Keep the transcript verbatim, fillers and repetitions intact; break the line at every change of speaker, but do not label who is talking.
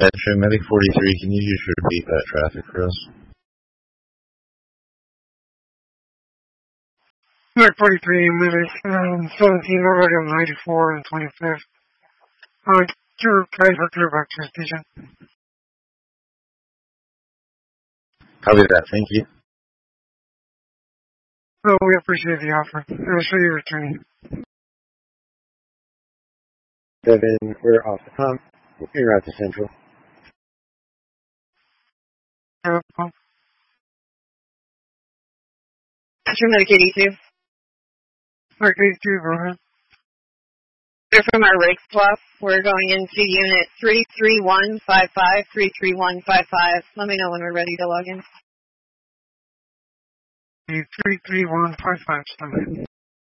Metro Medic forty-three, can you just repeat that traffic for us?
Medic forty-three, Medic um, seventeen, already on ninety-four and twenty-fifth. Uh, your guys are clear back to the station.
Copy that, thank you.
No, we appreciate the offer. I'll show you returning.
Seven, we're off the pump. You're out to Central.
Yeah, pump.
Metro Medic eighty-two.
Medic eighty-two, go ahead.
We're from our rig swap. We're going into unit three three one five five, three three one five five. Let me know when we're ready to log in.
three three one five five,